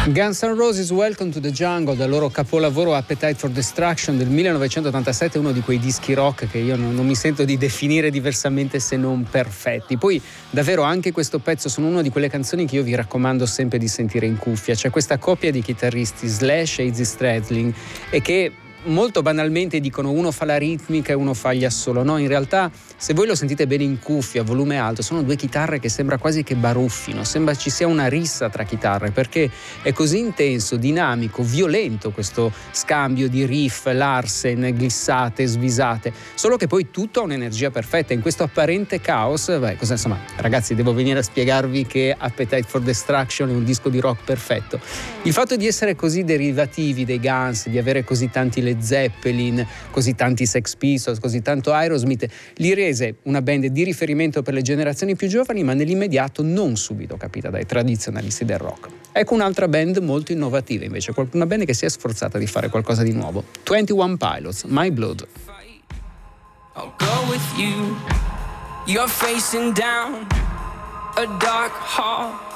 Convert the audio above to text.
Guns N' Roses, Welcome to the Jungle, dal loro capolavoro Appetite for Destruction del 1987, uno di quei dischi rock che io non mi sento di definire diversamente se non perfetti. Poi davvero anche questo pezzo sono una di quelle canzoni che io vi raccomando sempre di sentire in cuffia. C'è questa coppia di chitarristi, Slash e Izzy Stradlin, e che molto banalmente dicono uno fa la ritmica e uno fa gli assolo. No, in realtà se voi lo sentite bene in cuffia a volume alto sono due chitarre che sembra quasi che baruffino, sembra ci sia una rissa tra chitarre, perché è così intenso, dinamico, violento questo scambio di riff, Larsen, glissate, svisate, solo che poi tutto ha un'energia perfetta in questo apparente caos. Insomma, ragazzi, devo venire a spiegarvi che Appetite for Destruction è un disco di rock perfetto. Il fatto di essere così derivativi dei Guns, di avere così tanti Led Zeppelin, così tanti Sex Pistols, così tanto Aerosmith, li rese una band di riferimento per le generazioni più giovani, ma nell'immediato non subito capita dai tradizionalisti del rock. Ecco un'altra band molto innovativa invece, una band che si è sforzata di fare qualcosa di nuovo. 21 Pilots, My Blood. I'll go with you. You're facing down a dark hall.